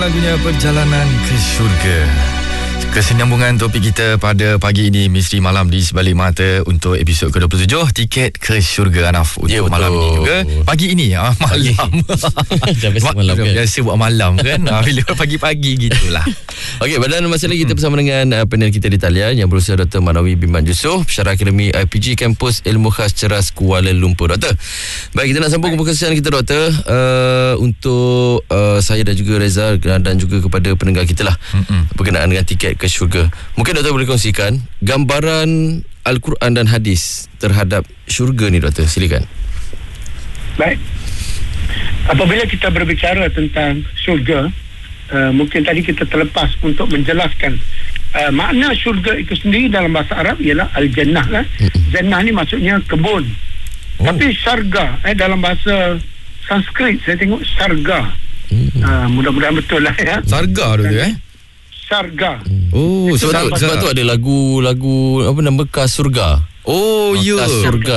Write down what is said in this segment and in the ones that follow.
Lagunya Perjalanan ke Syurga. Kesinambungan topik kita pada pagi ini, misteri malam di sebalik mata untuk episod ke-27, tiket ke syurga, Anaf, untuk malam ini juga. Pagi ini malam. Dah biasa malam kan. Biasa buat malam kan. Bila pagi-pagi gitulah. Okey, pada masa lagi kita bersama dengan panel kita di talian yang berusaha Dr. Manawi Biman Yusof, Pensyarah Akademi IPG Kampus Ilmu Khas Ceras Kuala Lumpur. Doktor, baik, kita nak sambung conversation kita, Doktor, untuk saya dan juga Reza dan juga kepada pendengar kita lah, berkenaan dengan tiket ke syurga. Mungkin Doktor boleh kongsikan gambaran Al-Quran dan hadis terhadap syurga ni, Doktor, silakan. Baik, apabila kita berbicara tentang syurga, mungkin tadi kita terlepas untuk menjelaskan makna syurga itu sendiri dalam bahasa Arab ialah Al-Jannah lah. Jannah ni maksudnya kebun. Tapi syarga dalam bahasa Sanskrit saya tengok syarga. Mudah-mudahan betul lah ya. Sarga dulu Syarga. Oh, sebab tu ada lagu apa nama, Bekas Surga. Oh, ya. Bekas Surga.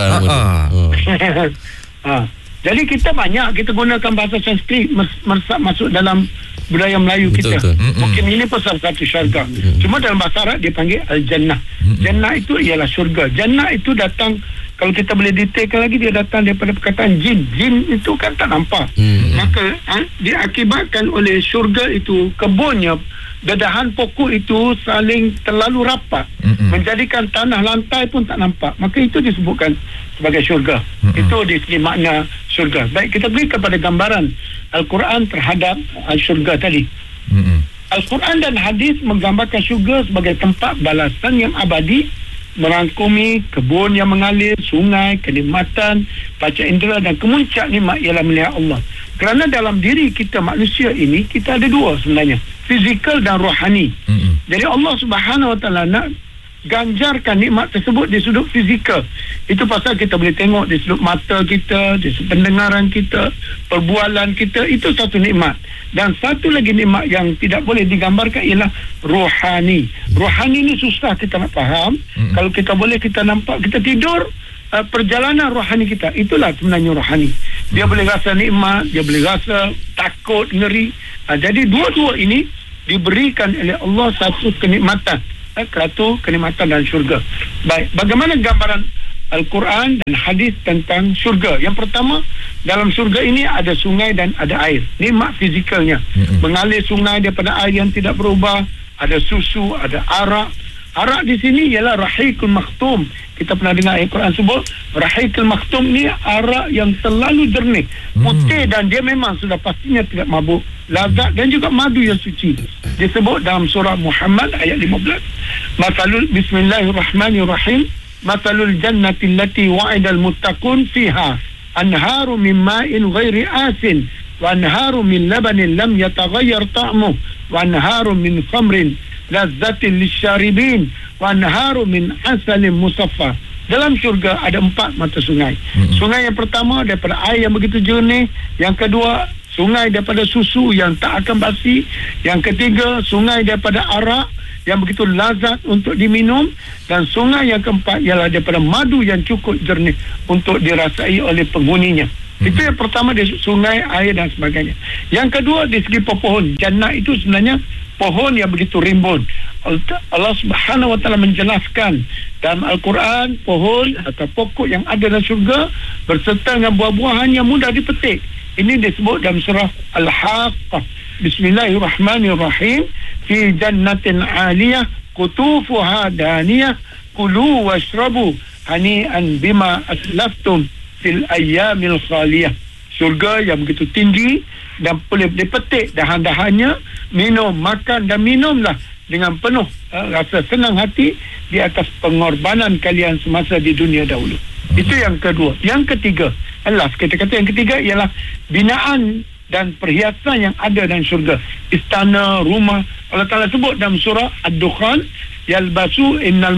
Jadi kita gunakan bahasa Sanskrit masuk dalam budaya Melayu kita. Betul. Mungkin ini pun salah satu syurga. Cuma dalam bahasa Arab dia panggil Al-Jannah. Jannah itu ialah syurga. Jannah itu datang, kalau kita boleh detailkan lagi, dia datang daripada perkataan jin. Jin itu kan tak nampak. Maka diakibatkan oleh syurga itu, kebunnya, dedahan pokok itu saling terlalu rapat, menjadikan tanah lantai pun tak nampak. Maka itu disebutkan sebagai syurga. Itu di segi makna syurga. Baik, kita beri kepada gambaran Al-Quran terhadap syurga tadi. Al-Quran dan hadis menggambarkan syurga sebagai tempat balasan yang abadi, merangkumi kebun yang mengalir, sungai, kenikmatan, panca indera, dan kemuncak nikmat ialah melihat Allah. Kerana dalam diri kita manusia ini, kita ada dua sebenarnya, fizikal dan rohani. Jadi Allah Subhanahu Wa Taala nak ganjarkan nikmat tersebut di sudut fizikal. Itu pasal kita boleh tengok di sudut mata kita, di sudut pendengaran kita, perbualan kita, itu satu nikmat. Dan satu lagi nikmat yang tidak boleh digambarkan ialah rohani. Rohani ni susah kita nak faham. Kalau kita boleh kita nampak, kita tidur, perjalanan rohani kita, itulah sebenarnya rohani. Dia boleh rasa nikmat, dia boleh rasa takut, ngeri. Jadi dua-dua ini diberikan oleh Allah satu kenikmatan, satu kenikmatan dan syurga. Baik, bagaimana gambaran Al-Quran dan hadis tentang syurga? Yang pertama, dalam syurga ini ada sungai dan ada air. Nikmat fizikalnya, mengalir sungai daripada air yang tidak berubah, ada susu, ada arak. Arak di sini ialah Rahiqul Makhtum. Kita pernah dengar ayat Quran sebut Rahiqul Makhtum ni arak yang selalu jernih, putih, dan dia memang sudah pastinya tidak mabuk, lazat dan juga madu yang suci. Disebut dalam surah Muhammad ayat 15. Masalul Bismillahirrahmanirrahim. Masalul jannati allati wa'idal muttaqun fiha anharu min ma'in ghairi asin wa anharu min labanin lam yataghayyar ta'muhu wa anharu min khamrin lazzatin lisyaribin wa anharu min asalin musaffa. Dalam syurga ada 4 mata sungai. Sungai yang pertama daripada air yang begitu jernih, yang kedua sungai daripada susu yang tak akan basi, yang ketiga sungai daripada arak yang begitu lazat untuk diminum, dan sungai yang keempat ialah daripada madu yang cukup jernih untuk dirasai oleh penghuninya. Itu yang pertama, di sungai, air dan sebagainya. Yang kedua, di segi pohon. Jannah itu sebenarnya pohon yang begitu rimbun. Allah Subhanahu Wa Taala menjelaskan dalam Al-Quran, pohon atau pokok yang ada dalam syurga berserta dengan buah-buahan yang mudah dipetik. Ini disebut dalam surah Al-Haqqah. Bismillahirrahmanirrahim. Fi jannatin 'aliyah qutufuha daniyah kulu washrabu hani'an bima aslaftum fil ayyamil khaliyah. Syurga yang begitu tinggi dan boleh dipetik dahan-dahannya, minum, makan dan minumlah dengan penuh rasa senang hati di atas pengorbanan kalian semasa di dunia dahulu. Itu yang kedua. Yang ketiga, kita kata yang ketiga ialah binaan dan perhiasan yang ada dalam syurga. Istana, rumah. Allah Ta'ala sebut dalam surah Ad-Dukhan, yalbasu innal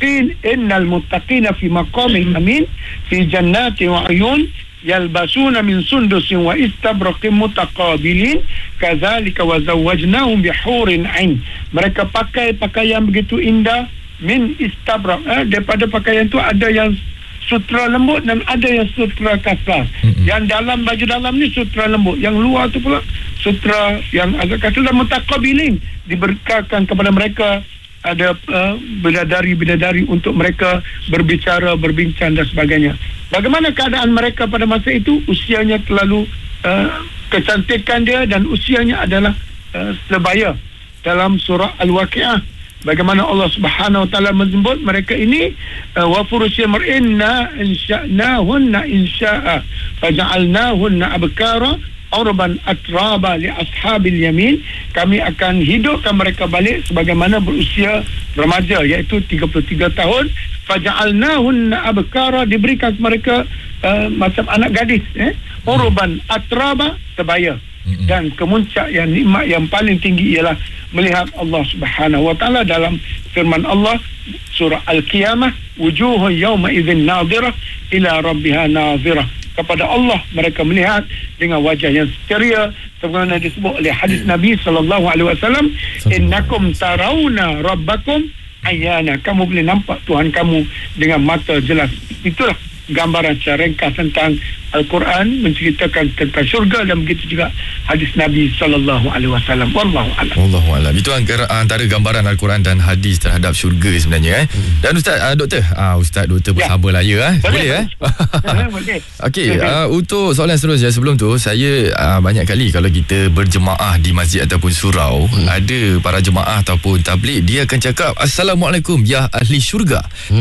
muttaqina fi maqamin amin fi jannati wa uyun yalbasuna min sundusin wa istabraqin mutaqabilin kadzalika wa zawwajnahum bihurin ain. Mereka pakai pakaian begitu indah min istabraq, daripada pakaian tu ada yang sutra lembut dan ada yang sutra kasar. Yang dalam, baju dalam ni sutra lembut, yang luar tu pula sutra yang agak kata dalam mutaqabilin, diberikan kepada mereka ada bidadari-bidadari untuk mereka berbicara, berbincang dan sebagainya. Bagaimana keadaan mereka pada masa itu? Usianya terlalu kecantikan dia dan usianya adalah sebaya. Dalam surah Al-Waqi'ah, bagaimana Allah Subhanahu wa taala menyebut mereka ini wa furusya mar'inna insha'nahunna insya'a faja'alnahunna abkara urban atraba li ashabil yamin. Kami akan hidupkan mereka balik sebagaimana berusia remaja, iaitu 33 tahun. Faja'alnahunna abkara, diberikan mereka macam anak gadis, urban atraba, sebaya. Dan kemuncak yang nikmat yang paling tinggi ialah melihat Allah Subhanahu wa taala dalam firman Allah surah Al-Qiyamah, wujuhun yawma idzin nadhirah ila rabbiha nadhirah. Kepada Allah mereka melihat dengan wajah yang ceria, sebagaimana disebut oleh hadis Nabi sallallahu alaihi wasallam, innakum tarawna rabbakum ayana, kamu boleh nampak Tuhan kamu dengan mata jelas. Itulah gambaran secara ringkas tentang Al-Quran, menceritakan tentang syurga, dan begitu juga hadis Nabi sallallahu alaihi wasallam. Wallahu a'lam. Wallahu a'lam. Itu antara gambaran Al-Quran dan hadis terhadap syurga sebenarnya. Dan Ustaz, Doktor bersabarlah ya. Boleh Boleh. Okey, untuk soalan seterusnya, sebelum tu saya banyak kali kalau kita berjemaah di masjid ataupun surau, ada para jemaah ataupun tabligh, dia akan cakap Assalamualaikum ya ahli syurga.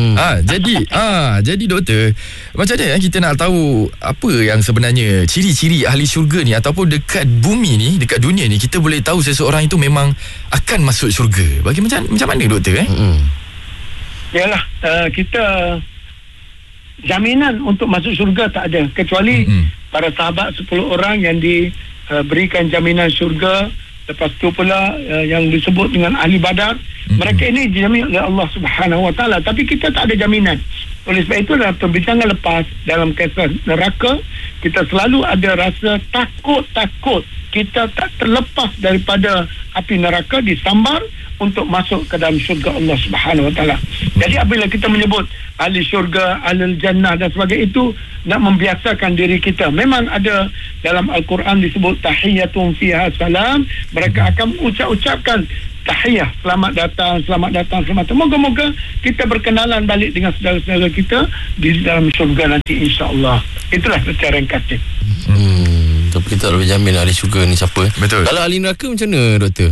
Jadi Doktor, macam mana kita nak tahu apa yang sebenarnya ciri-ciri ahli syurga ni, ataupun dekat bumi ni, dekat dunia ni, kita boleh tahu seseorang itu memang akan masuk syurga? Macam mana Doktor? Yalah, kita jaminan untuk masuk syurga tak ada, kecuali para sahabat 10 orang yang diberikan jaminan syurga. Lepas tu pula yang disebut dengan ahli Badar, mereka ini dijamin oleh Allah Subhanahu wa taala, tapi kita tak ada jaminan. Oleh sebab itu, dalam perbincangan lepas dalam kisah neraka, kita selalu ada rasa takut. Kita tak terlepas daripada api neraka, disambar untuk masuk ke dalam syurga Allah Subhanahu wa taala. Jadi apabila kita menyebut ahli syurga, ahli jannah dan sebagainya, itu nak membiasakan diri kita. Memang ada dalam Al-Quran disebut tahiyyatun fiha salam, mereka akan ucapkan tahiyah, selamat datang. Moga-moga kita berkenalan balik dengan saudara-saudara kita di dalam syurga nanti, insya-Allah. Itulah secara ringkasnya. Tapi kita tak boleh jamin ahli syurga ni siapa. Betul. Kalau ahli neraka macam mana, Doktor?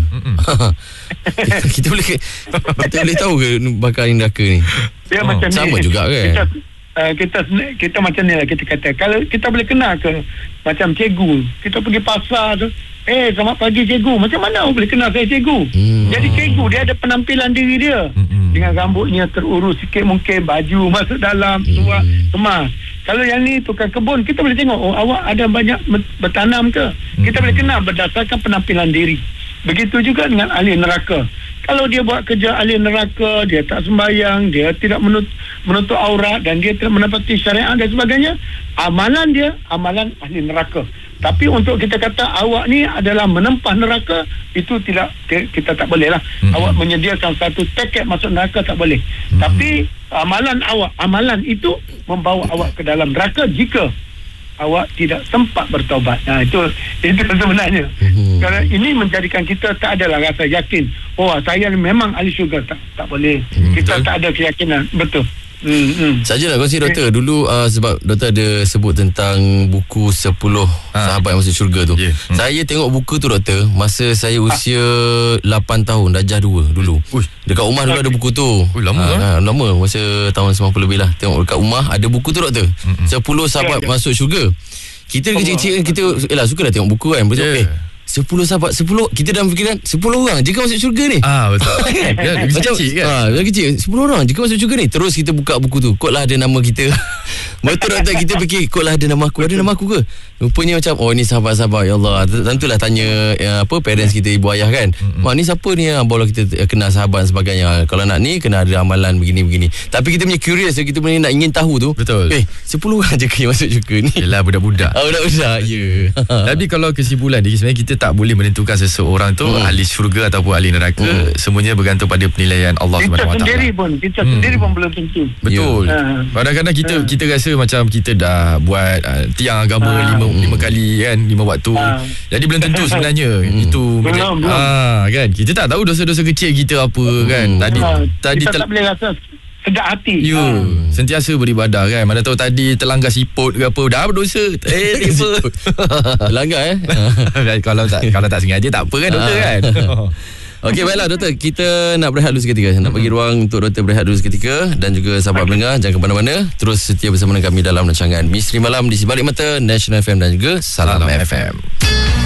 kita boleh tahu ke bakal ahli neraka ni? Dia macam ni. Sama juga kan? Kita macam ni lah, kita kata. Kalau kita boleh kenal ke, macam cikgu, kita pergi pasar tu, selamat pagi cikgu. Macam mana boleh kenal saya cikgu? Jadi cikgu dia ada penampilan diri dia, dengan rambutnya terurus sikit mungkin, baju masuk dalam, surat kemas. Kalau yang ni tukang kebun, kita boleh tengok, awak ada banyak bertanam ke? Kita boleh kenal berdasarkan penampilan diri. Begitu juga dengan ahli neraka. Kalau dia buat kerja ahli neraka, dia tak sembahyang, dia tidak menutup aurat, dan dia tidak menepati syariat dan sebagainya, amalan dia amalan ahli neraka. Tapi untuk kita kata awak ni adalah menempah neraka, itu tidak, kita tak boleh lah. Awak menyediakan satu tiket masuk neraka, tak boleh. Tapi amalan itu membawa awak ke dalam neraka jika awak tidak sempat bertaubat. Itu sebenarnya. Kerana ini menjadikan kita tak adalah rasa yakin, saya memang ahli syurga. Tak boleh. Kita tak ada keyakinan. Betul. Saja nak kongsi Doktor. Dulu sebab Doktor ada sebut tentang buku 10 sahabat yang masuk syurga tu. Saya tengok buku tu Doktor masa saya usia 8 tahun, darjah 2 dulu. Dekat rumah dulu ada buku tu. Lama masa tahun 90 lebih lah. Tengok dekat rumah ada buku tu Doktor. 10 sahabat masuk syurga. Kita kecil-kecil kita suka dah tengok buku kan. Betul. 10 sahabat, 10, kita dalam fikiran 10 orang jika masuk syurga ni. Betul. Macam kecil kan. Kecil 10 orang jika masuk syurga ni. Terus kita buka buku tu, kotlah ada nama kita. Betul Doktor, kita fikir kotlah ada nama aku. Ada nama aku ke? Rupanya macam ni sahabat-sahabat. Ya Allah, tentulah tanya parents kita, ibu ayah kan. Ni siapa ni? Barulah kita kenal sahabat dan sebagainya. Kalau nak ni kena ada amalan begini-begini. Tapi kita punya curious, kita punya nak ingin tahu tu. Betul. 10 orang je yang masuk syurga ni. Yelah, budak-budak. Budak-budak. Ya. Tapi kalau kesimpulan dia, sebenarnya kita tak boleh menentukan seseorang tu ahli syurga ataupun ahli neraka. Semuanya bergantung pada penilaian Allah Subhanahu Wa Taala. Kita sendiri pun belum tentu. Betul. Kadang-kadang kita rasa macam kita dah buat tiang agama 5 kali kan, 5 waktu. Jadi belum tentu sebenarnya itu belum. Kan kita tak tahu dosa-dosa kecil kita apa kan. Tadi kita tak boleh rasa sedap hati. Sentiasa beribadah kan. Mana tahu tadi terlanggar siput ke apa, dah berdosa. Tiba Terlanggar kalau tak sengaja tak apa kan doktor kan. Okey, baiklah doktor, kita nak berehat dulu seketika. Nak bagi ruang untuk doktor berehat dulu seketika. Dan juga sahabat pendengar, jangan ke mana-mana, terus setia bersama dengan kami dalam rancangan Misteri Malam di Sebalik Mata, National FM dan juga Salam FM.